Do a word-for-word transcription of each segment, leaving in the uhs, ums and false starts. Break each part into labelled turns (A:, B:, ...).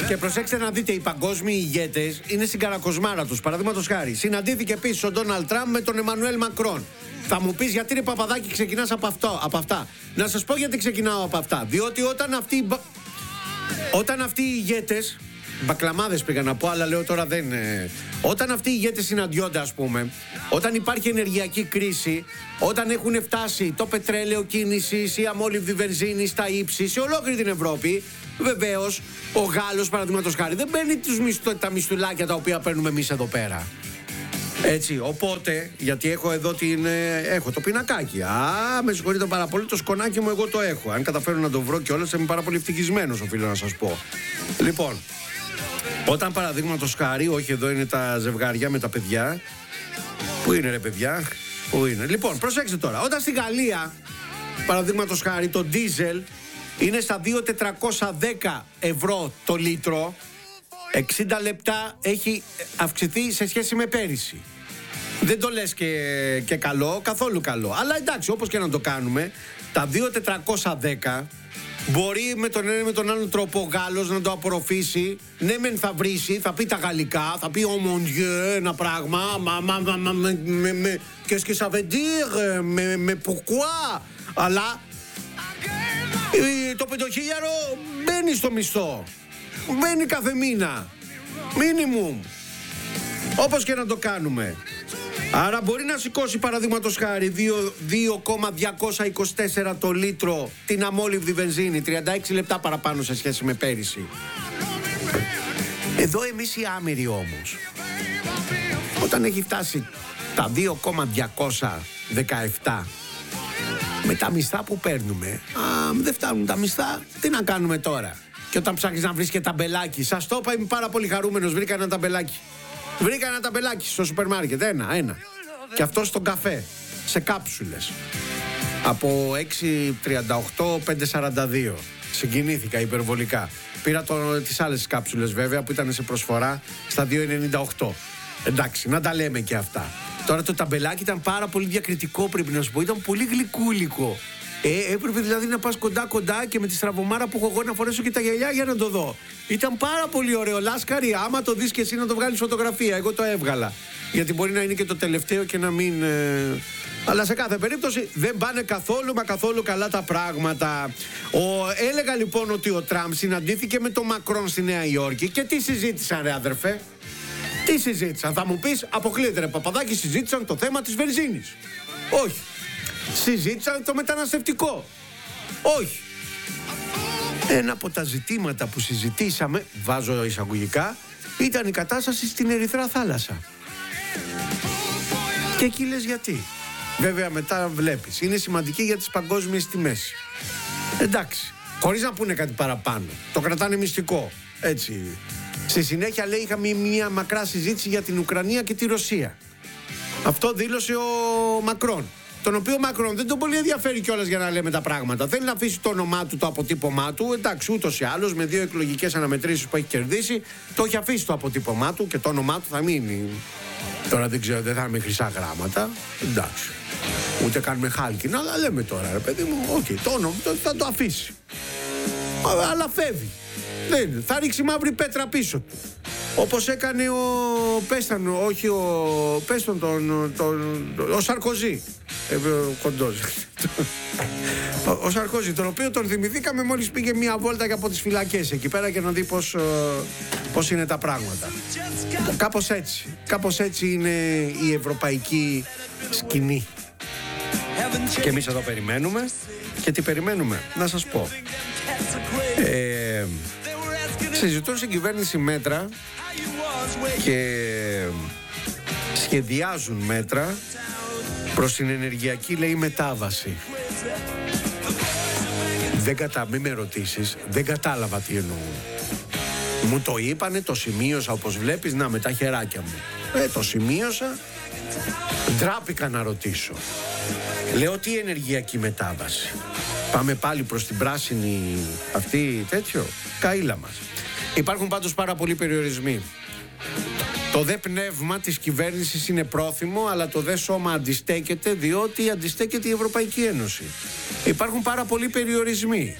A: Και προσέξτε να δείτε, οι παγκόσμιοι ηγέτες είναι στην καρακοσμάρα τους. Παραδείγματος χάρη, συναντήθηκε επίσης ο Ντόναλντ Τραμπ με τον Εμμανουέλ Μακρόν. Θα μου πεις, γιατί ρε Παπαδάκη ξεκινάς από, αυτό, από αυτά. Να σας πω γιατί ξεκινάω από αυτά. Διότι όταν αυτοί, όταν αυτοί οι ηγέτες, μπακλαμάδες πήγα να πω, αλλά λέω τώρα δεν. Ε, όταν αυτοί οι ηγέτες συναντιόνται, ας πούμε, όταν υπάρχει ενεργειακή κρίση, όταν έχουν φτάσει το πετρέλαιο κίνησης, η αμόλυβδη βενζίνη στα ύψη, σε ολόκληρη την Ευρώπη, βεβαίως ο Γάλλος, παραδείγματος χάρη, δεν παίρνει τους μισθου, τα μισθουλάκια τα οποία παίρνουμε εμείς εδώ πέρα. Έτσι, οπότε, γιατί έχω εδώ την, έχω το πινακάκι. Α, με συγχωρείτε πάρα πολύ, το σκονάκι μου εγώ το έχω. Αν καταφέρω να το βρω κιόλας, είμαι πάρα πολύ ευτυχισμένος, οφείλω να σας πω. Λοιπόν, όταν παραδείγματος χάρη, όχι εδώ είναι τα ζευγάρια με τα παιδιά. Πού είναι ρε παιδιά, πού είναι. Λοιπόν, προσέξτε τώρα, όταν στη Γαλλία, παραδείγματος χάρη, το ντίζελ είναι στα δύο χιλιάδες τετρακόσια δέκα ευρώ το λίτρο, εξήντα λεπτά έχει αυξηθεί σε σχέση με πέρυσι. Δεν το λες και, και καλό, καθόλου καλό. Αλλά εντάξει, όπως και να το κάνουμε, τα δύο χιλιάδες τετρακόσια δέκα μπορεί με τον ένα ή με τον άλλο τρόπο ο Γάλλος να το απορροφήσει. Ναι, μεν θα βρίσει, θα πει τα γαλλικά, θα πει «Oh mon Dieu», ένα πράγμα. Μα, μα, μα, μα, με, με, με, qu'est-ce que ça veut dire, με, με pourquoi. Αλλά το πεντοχίλιαρο μπαίνει στο μισθό. Μπαίνει κάθε μήνα. Μίνιμουμ. Όπως και να το κάνουμε. Άρα μπορεί να σηκώσει, παραδείγματος χάρη, δύο χιλιάδες διακόσια είκοσι τέσσερα το λίτρο την αμόλυβδη βενζίνη, τριάντα έξι λεπτά παραπάνω σε σχέση με πέρυσι. Εδώ εμείς οι άμυροι όμως, όταν έχει φτάσει τα δύο χιλιάδες διακόσια δεκαεπτά με τα μισθά που παίρνουμε, α, δεν φτάνουν τα μισθά, τι να κάνουμε τώρα. Και όταν ψάχνεις να βρεις και ταμπελάκι, σας το είπα, είμαι πάρα πολύ χαρούμενος, βρήκα ένα ταμπελάκι. Βρήκα ένα ταμπελάκι στο σούπερ μάρκετ, ένα, ένα. Και αυτό στον καφέ, σε κάψουλες. Από έξι τριάντα οκτώ πέντε σαράντα δύο. Συγκινήθηκα υπερβολικά. Πήρα το, τις άλλες κάψουλες βέβαια που ήταν σε προσφορά στα δύο ενενήντα οκτώ. Εντάξει, να τα λέμε και αυτά. Τώρα το ταμπελάκι ήταν πάρα πολύ διακριτικό, πρέπει να σου πω. Ήταν πολύ γλυκούλικο. Ε, έπρεπε δηλαδή να πας κοντά κοντά και με τη στραβωμάρα που έχω εγώ να φορέσω και τα γυαλιά για να το δω. Ήταν πάρα πολύ ωραίο. Λάσκαρη, άμα το δεις και εσύ να το βγάλεις φωτογραφία. Εγώ το έβγαλα. Γιατί μπορεί να είναι και το τελευταίο και να μην. Ε... Αλλά σε κάθε περίπτωση δεν πάνε καθόλου μα καθόλου καλά τα πράγματα. Ο... Έλεγα λοιπόν ότι ο Τραμπ συναντήθηκε με τον Μακρόν στη Νέα Υόρκη και τι συζήτησαν, ρε αδερφέ. Τι συζήτησαν, θα μου πεις, αποκλείεται ρε Παπαδάκη, συζήτησαν το θέμα της βενζίνης. Όχι. Συζήτησαν το μεταναστευτικό. Όχι. Ένα από τα ζητήματα που συζητήσαμε, βάζω εισαγωγικά, ήταν η κατάσταση στην Ερυθρά θάλασσα. Και εκεί λες γιατί. Βέβαια μετά βλέπεις, είναι σημαντική για τις παγκόσμιες τιμές. Εντάξει, χωρίς να πούνε κάτι παραπάνω. Το κρατάνε μυστικό. Έτσι. Στη συνέχεια λέει είχαμε μια μακρά συζήτηση για την Ουκρανία και τη Ρωσία. Αυτό δήλωσε ο Μακρόν. Τον οποίο Μακρόν δεν τον πολύ ενδιαφέρει κιόλας για να λέμε τα πράγματα. Θέλει να αφήσει το όνομά του, το αποτύπωμά του. Εντάξει, ούτως ή άλλως με δύο εκλογικές αναμετρήσεις που έχει κερδίσει, το έχει αφήσει το αποτύπωμά του και το όνομά του θα μείνει. Τώρα δεν ξέρω, δεν θα είναι χρυσά γράμματα. Εντάξει. Ούτε κάνουμε χάλκινα, αλλά λέμε τώρα, ρε παιδί μου, οκ, okay, το όνομα θα το αφήσει. Αλλά φεύγει. Δεν, θα ρίξει μαύρη πέτρα πίσω του. Όπως έκανε ο Πέσταν, όχι ο Πέστον, τον, τον, τον, ο Σαρκοζή. Ε, ο κοντός. ο, ο Σαρκοζή, τον οποίο τον θυμηθήκαμε μόλις πήγε μία βόλτα και από τις φυλακές εκεί πέρα και να δει πώς, πώς είναι τα πράγματα. Κάπως έτσι. Κάπως έτσι είναι η ευρωπαϊκή σκηνή. Και εμείς εδώ περιμένουμε. Και τι περιμένουμε, να σας πω. Ε, συζητούν στην κυβέρνηση μέτρα και σχεδιάζουν μέτρα προς την ενεργειακή, λέει, μετάβαση. Δεν κατα... Μην με ρωτήσεις, δεν κατάλαβα τι εννοούν. Μου το είπανε, το σημείωσα όπως βλέπεις, να, με τα χεράκια μου. Ε, το σημείωσα, ντράπηκα να ρωτήσω. Λέω, τι ενεργειακή μετάβαση. Πάμε πάλι προς την πράσινη αυτή τέτοιο, καΐλα μας. Υπάρχουν πάντως πάρα πολλοί περιορισμοί. Το δε πνεύμα της κυβέρνησης είναι πρόθυμο, αλλά το δε σώμα αντιστέκεται, διότι αντιστέκεται η Ευρωπαϊκή Ένωση. Υπάρχουν πάρα πολλοί περιορισμοί.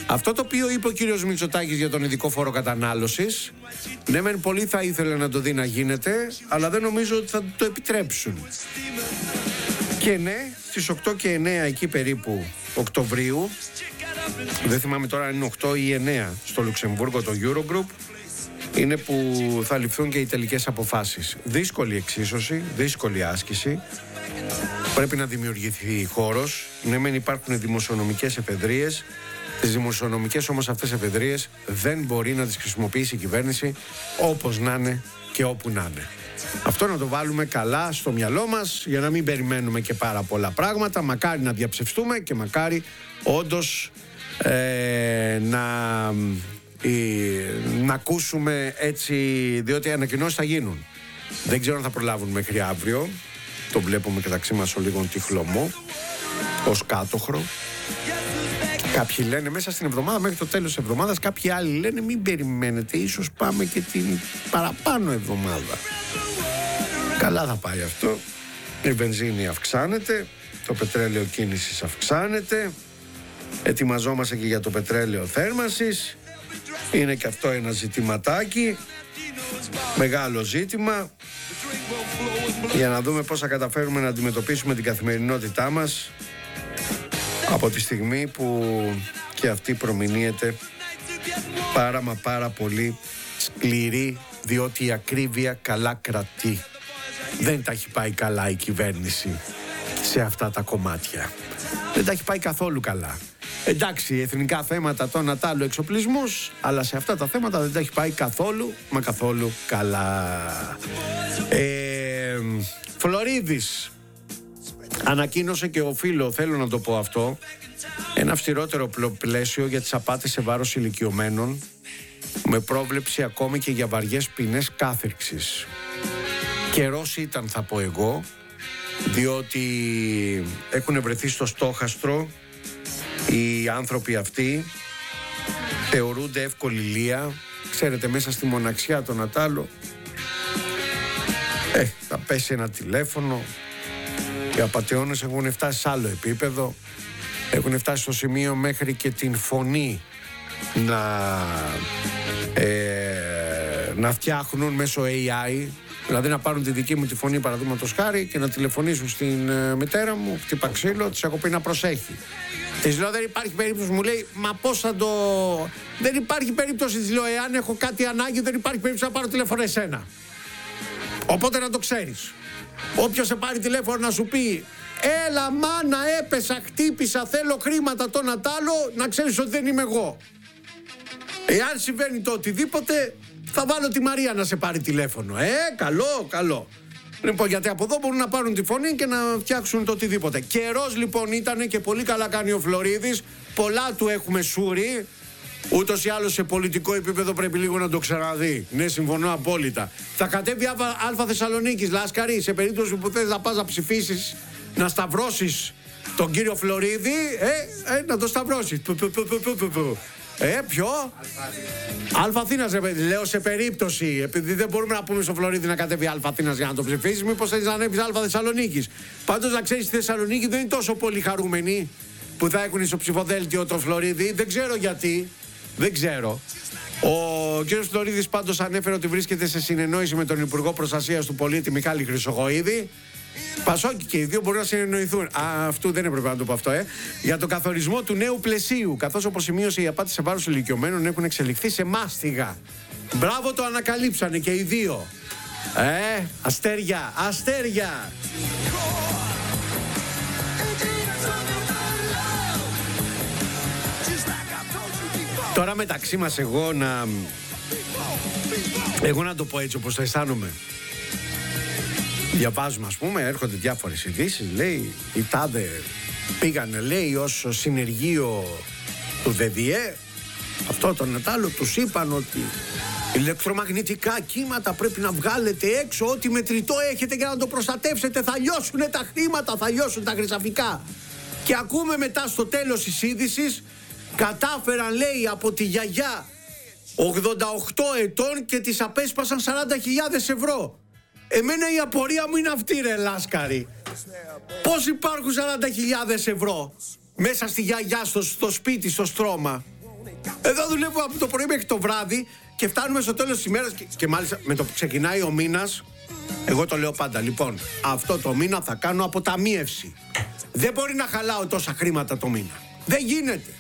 A: Αυτό το οποίο είπε ο κύριος Μητσοτάκης για τον ειδικό φόρο κατανάλωσης, ναι μεν πολύ θα ήθελε να το δει να γίνεται, αλλά δεν νομίζω ότι θα το επιτρέψουν. Και ναι, στις οκτώ και εννέα εκεί περίπου Οκτωβρίου, δεν θυμάμαι τώρα αν είναι οκτώ ή εννέα, στο Λουξεμβούργο το Eurogroup, είναι που θα ληφθούν και οι τελικές αποφάσεις. Δύσκολη εξίσωση, δύσκολη άσκηση. Πρέπει να δημιουργηθεί χώρος. Ναι μεν υπάρχουν δημοσιονομικές εφεδρείες. Τις δημοσιονομικές όμως αυτές εφεδρείες δεν μπορεί να τις χρησιμοποιήσει η κυβέρνηση όπως να είναι και όπου να είναι. Αυτό να το βάλουμε καλά στο μυαλό μας για να μην περιμένουμε και πάρα πολλά πράγματα. Μακάρι να διαψευστούμε και μακάρι όντως ε, να, ε, να ακούσουμε έτσι, διότι οι ανακοινώσεις θα γίνουν. Δεν ξέρω αν θα προλάβουν μέχρι αύριο. Το βλέπουμε μεταξύ μας ο λίγο τυφλωμό ως κάτοχρο. Κάποιοι λένε μέσα στην εβδομάδα, μέχρι το τέλος της εβδομάδας. Κάποιοι άλλοι λένε μην περιμένετε, ίσως πάμε και την παραπάνω εβδομάδα. Καλά θα πάει αυτό. Η βενζίνη αυξάνεται, το πετρέλαιο κίνησης αυξάνεται. Ετοιμαζόμαστε και για το πετρέλαιο θέρμανσης. Είναι και αυτό ένα ζητηματάκι, μεγάλο ζήτημα, για να δούμε πώς θα καταφέρουμε να αντιμετωπίσουμε την καθημερινότητά μας από τη στιγμή που και αυτή προμηνύεται πάρα μα πάρα πολύ σκληρή, διότι η ακρίβεια καλά κρατεί. Δεν τα έχει πάει καλά η κυβέρνηση σε αυτά τα κομμάτια. Δεν τα έχει πάει καθόλου καλά. Εντάξει, εθνικά θέματα, τον ατάλλο εξοπλισμούς, αλλά σε αυτά τα θέματα δεν τα έχει πάει καθόλου, μα καθόλου καλά. Ε, Φλωρίδης ανακοίνωσε και οφείλω, θέλω να το πω αυτό, ένα αυστηρότερο πλαίσιο για τις απάτες σε βάρος ηλικιωμένων, με πρόβλεψη ακόμη και για βαριές ποινές κάθυρξης. Καιρός ήταν, θα πω εγώ, διότι έχουν βρεθεί στο στόχαστρο οι άνθρωποι αυτοί, θεωρούνται εύκολη λία. Ξέρετε, μέσα στη μοναξιά των Ατάλο ε, θα πέσει ένα τηλέφωνο. Οι απατεώνες έχουν φτάσει σε άλλο επίπεδο. Έχουν φτάσει στο σημείο μέχρι και την φωνή να, ε, να φτιάχνουν μέσω έι άι. Δηλαδή να πάρουν τη δική μου τη φωνή, παραδείγματος χάρη, και να τηλεφωνήσουν στην ε, μητέρα μου, χτύπα ξύλο, της έχω πει να προσέχει. Της λέω δεν υπάρχει περίπτωση, μου λέει, μα πώς θα το... Δεν υπάρχει περίπτωση, της λέω, εάν έχω κάτι ανάγκη δεν υπάρχει περίπτωση να πάρω τηλέφωνο εσένα. Οπότε να το ξέρεις. Όποιος σε πάρει τηλέφωνο να σου πει έλα μάνα έπεσα, χτύπησα, θέλω χρήματα το Ατάλο, να ξέρεις ότι δεν είμαι εγώ. Εάν συμβαίνει το οτιδήποτε, θα βάλω τη Μαρία να σε πάρει τηλέφωνο. Ε, καλό, καλό. Λοιπόν, γιατί από εδώ μπορούν να πάρουν τη φωνή και να φτιάξουν το οτιδήποτε. Καιρός λοιπόν ήταν και πολύ καλά κάνει ο Φλωρίδης. Πολλά του έχουμε σούρει. Ούτως ή άλλως σε πολιτικό επίπεδο πρέπει λίγο να το ξαναδεί. Ναι, συμφωνώ απόλυτα. Θα κατέβει Αλφα Θεσσαλονίκης, Λάσκαρη, σε περίπτωση που θες να πας να ψηφίσεις, να σταυρώσεις τον κύριο Φλωρίδη, ε, ε, να το σταυρώσεις. Ε, ποιο? Αλφα Αθήνας, ρε παιδί. Λέω σε περίπτωση, επειδή δεν μπορούμε να πούμε στο Φλωρίδη να κατέβει Αλφα Αθήνας για να το ψηφίσει, μήπως θέλεις να ανέβεις Αλφα Θεσσαλονίκης. Πάντως να ξέρεις, στη Θεσσαλονίκη δεν είναι τόσο πολύ χαρούμενοι που θα έχουν στο ψηφοδέλτιο το Φλωρίδη. Δεν ξέρω γιατί. Δεν ξέρω. Ο κ. Φλωρίδης πάντως ανέφερε ότι βρίσκεται σε συνεννόηση με τον Υπουργό Προστασίας του Πολίτη Μιχάλη Χρυσοχοΐδη. Πασόκι και οι δύο μπορούν να συνεννοηθούν. Α, αυτού δεν έπρεπε να το πω αυτό, ε. Για τον καθορισμό του νέου πλαισίου. Καθώς, όπως σημείωσε, οι απάτες σε βάρος ηλικιωμένων έχουν εξελιχθεί σε μάστιγα. Μπράβο, το ανακαλύψανε και οι δύο. Ε, αστέρια, αστέρια. Τώρα μεταξύ μας εγώ να... Εγώ να το πω έτσι όπως το αισθάνομαι. Διαβάζουμε, ας πούμε, έρχονται διάφορες ειδήσεις. Λέει, οι τάδε πήγανε, λέει, ως συνεργείο του ΔΔΕ. Αυτό τον Ατάλο τους είπαν ότι ηλεκτρομαγνητικά κύματα πρέπει να βγάλετε έξω. Ό,τι μετρητό έχετε για να το προστατεύσετε. Θα λιώσουν τα χρήματα, θα λιώσουν τα χρυσαφικά. Και ακούμε μετά στο τέλος της είδησης, κατάφεραν, λέει, από τη γιαγιά ογδόντα οκτώ ετών και της απέσπασαν σαράντα χιλιάδες ευρώ. Εμένα η απορία μου είναι αυτή, ρε Λάσκαρη. Πώς υπάρχουν σαράντα χιλιάδες ευρώ μέσα στη γιαγιά, στο, στο σπίτι, στο στρώμα. Εδώ δουλεύω από το πρωί μέχρι το βράδυ και φτάνουμε στο τέλος της ημέρας. Και, και μάλιστα με το που ξεκινάει ο μήνας, εγώ το λέω πάντα. Λοιπόν, αυτό το μήνα θα κάνω αποταμίευση. Δεν μπορεί να χαλάω τόσα χρήματα το μήνα. Δεν γίνεται.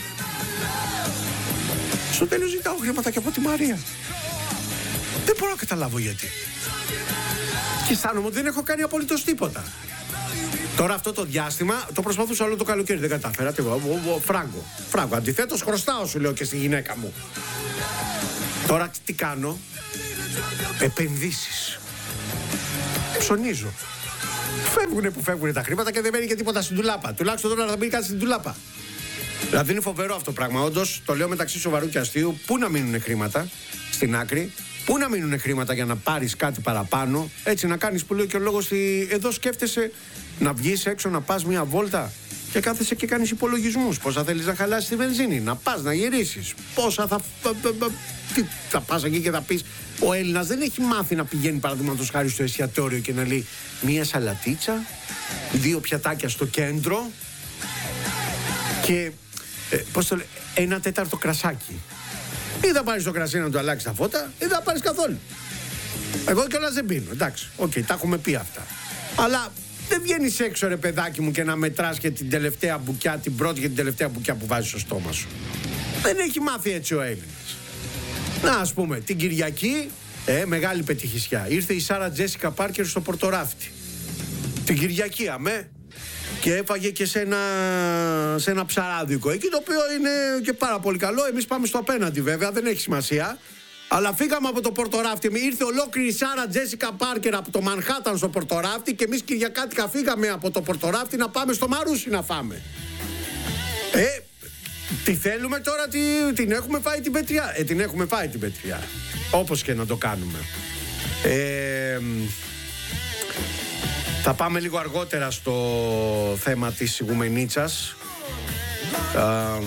A: Στο τέλος ζητάω χρήματα και από τη Μαρία. Δεν μπορώ να καταλάβω γιατί. Και αισθάνομαι ότι δεν έχω κάνει απολύτως τίποτα. Τώρα αυτό το διάστημα το προσπαθούσα όλο το καλοκαίρι. Δεν κατάφερα τίποτα. Φράγκο. Φράγκο. Αντιθέτως χρωστάω, σου λέω, και στη γυναίκα μου. Τώρα τι κάνω? Επενδύσεις. Ψωνίζω. Φεύγουνε που φεύγουνε τα χρήματα και δεν μένει και τίποτα στην τουλάπα. Τουλάχιστον τώρα θα μπει κάτι στην τουλάπα. Δηλαδή είναι φοβερό αυτό το πράγμα. Όντως, το λέω μεταξύ σοβαρού και αστείου. Πού να μείνουν χρήματα στην άκρη? Πού να μείνουν χρήματα για να πάρεις κάτι παραπάνω? Έτσι να κάνεις, που λέει και ο λόγος, εδώ σκέφτεσαι να βγεις έξω, να πας μια βόλτα και κάθεσαι και κάνεις υπολογισμούς. Πόσα θέλεις να χαλάσεις τη βενζίνη, να πας να γυρίσεις, πόσα θα. Τι θα πας εκεί και θα πεις? Ο Έλληνας δεν έχει μάθει να πηγαίνει, παραδείγματος χάρη, στο εστιατόριο και να λέει μια σαλατίτσα, δύο πιατάκια στο κέντρο και ε, πώς το λέει, ένα τέταρτο κρασάκι. Ή θα πάρεις το κρασί να του αλλάξει τα φώτα, ή θα πάρεις καθόλου. Εγώ κιόλας δεν πίνω, εντάξει, οκ, okay, τα έχουμε πει αυτά. Αλλά δεν βγαίνεις έξω, ρε παιδάκι μου, και να μετράς και την τελευταία μπουκιά, την πρώτη και την τελευταία μπουκιά που βάζεις στο στόμα σου. Δεν έχει μάθει έτσι ο Έλληνας. Να, ας πούμε, την Κυριακή, ε, μεγάλη πετυχησιά, ήρθε η Σάρα Τζέσικα Πάρκερ στο Πορτοράφτη. Την Κυριακή, αμέ. Και έφαγε και σε ένα, σε ένα ψαράδικο εκεί, το οποίο είναι και πάρα πολύ καλό. Εμείς πάμε στο απέναντι, βέβαια, δεν έχει σημασία. Αλλά φύγαμε από το Πορτοράφτη. Ήρθε ολόκληρη η Σάρα Τζέσικα Πάρκερ από το Μανχάταν στο Πορτοράφτη και εμείς Κυριακάτικα φύγαμε από το Πορτοράφτη να πάμε στο Μαρούσι να φάμε. Ε, τι θέλουμε τώρα, τι, την έχουμε φάει την πετριά. Ε, την έχουμε φάει την πετριά. Όπως και να το κάνουμε. Ε, θα πάμε λίγο αργότερα στο θέμα της Ιγουμενίτσας. Ε,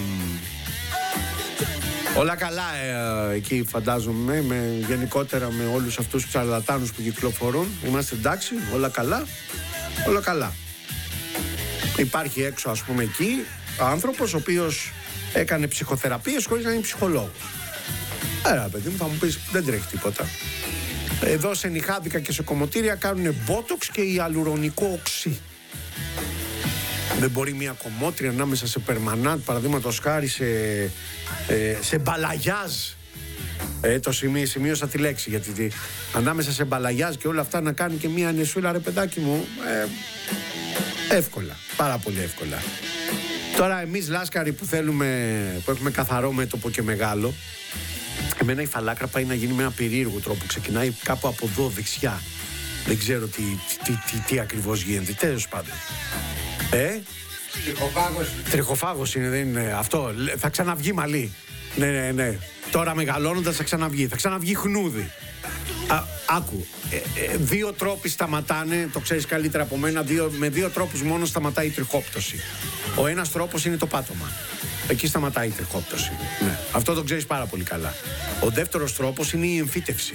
A: όλα καλά ε, εκεί φαντάζομαι, με, γενικότερα με όλους αυτούς τους τσαρλατάνους που κυκλοφορούν. Είμαστε εντάξει, όλα καλά, όλα καλά. Υπάρχει έξω, ας πούμε, εκεί άνθρωπος ο οποίος έκανε ψυχοθεραπείες χωρίς να είναι ψυχολόγος. Έλα, παιδί μου, θα μου πεις, δεν τρέχει τίποτα. Εδώ σε νυχάδικα και σε κομμωτήρια κάνουν μπότοξ και ιαλουρονικό οξύ. Δεν μπορεί μια κομμότρια ανάμεσα σε περμανάντ, παραδείγματος χάρη, σε, ε, σε μπαλαγιάζ. Ε, το σημείο, σημείωσα τη λέξη, γιατί τη, ανάμεσα σε μπαλαγιάζ και όλα αυτά να κάνει και μια νεσούλα, ρε παιδάκι μου, ε, εύκολα, πάρα πολύ εύκολα. Τώρα εμείς λάσκαροι που θέλουμε, που έχουμε καθαρό μέτωπο και μεγάλο, εμένα η φαλάκρα πάει να γίνει με ένα περίεργο τρόπο. Ξεκινάει κάπου από εδώ δεξιά. Δεν ξέρω τι, τι, τι, τι ακριβώς γίνεται. Τέλος πάντων. Ε?
B: Τριχοφάγος.
A: Τριχοφάγος είναι, δεν είναι αυτό. Θα ξαναβγεί μαλλί. Ναι, ναι, ναι. Τώρα μεγαλώνοντας θα ξαναβγεί. Θα ξαναβγεί χνούδι. Α, άκου. Ε, ε, δύο τρόποι σταματάνε, το ξέρεις καλύτερα από μένα. Δύο, με δύο τρόπους μόνο σταματάει η τριχόπτωση. Ο ένας τρόπος είναι το πάτωμα. Εκεί σταματάει η τριχόπτωση. Ναι. Αυτό το ξέρεις πάρα πολύ καλά. Ο δεύτερος τρόπος είναι η εμφύτευση.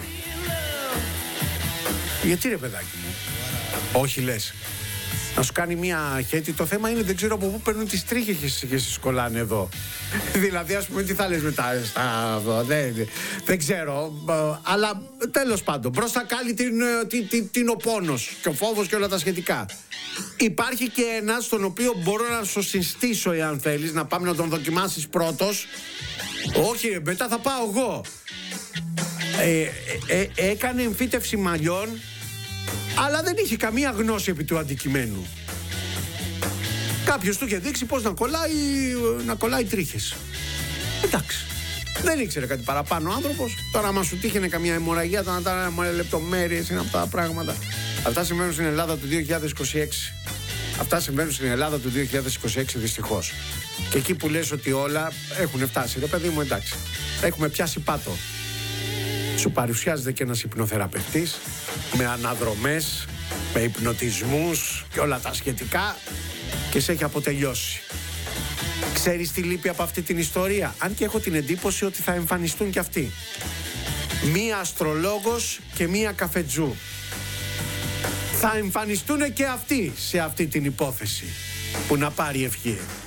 A: Γιατί, ρε παιδάκι μου? Όχι λες. Να σου κάνει μια χέτη. Το θέμα είναι, δεν ξέρω από πού παίρνουν τις τρίχες και στις κολλάνε εδώ. Δηλαδή, ας πούμε, τι θα λες μετά στα... δεν, δεν ξέρω. Αλλά τέλος πάντων, μπροστά κάλλει την, την, την, την ο πόνος και ο φόβος και όλα τα σχετικά. Υπάρχει και ένας τον οποίο μπορώ να σου συστήσω, εάν θέλεις, να πάμε να τον δοκιμάσεις πρώτος. Όχι, μετά θα πάω εγώ. Ε, ε, ε, έκανε εμφύτευση μαλλιών, αλλά δεν είχε καμία γνώση επί του αντικειμένου. Κάποιος του είχε δείξει πώς να κολλάει, να κολλάει τρίχες. Εντάξει. Δεν ήξερε κάτι παραπάνω ο άνθρωπος. Τώρα, άμα σου τύχαινε καμία αιμορραγία, θα ήταν λεπτομέρειες, είναι αυτά τα πράγματα. Αυτά συμβαίνουν στην Ελλάδα του δύο χιλιάδες είκοσι έξι. Αυτά συμβαίνουν στην Ελλάδα του δύο χιλιάδες είκοσι έξι, δυστυχώς. Και εκεί που λες ότι όλα έχουν φτάσει, ρε παιδί μου, εντάξει. Έχουμε πιάσει πάτο. Σου παρουσιάζεται και ένας υπνοθεραπευτής με αναδρομές, με υπνοτισμούς και όλα τα σχετικά και σε έχει αποτελειώσει. Ξέρεις τι λείπει από αυτή την ιστορία? Αν και έχω την εντύπωση ότι θα εμφανιστούν κι αυτοί. Μία αστρολόγος και μία καφετζού. Θα εμφανιστούν και αυτοί σε αυτή την υπόθεση που να πάρει ευχή.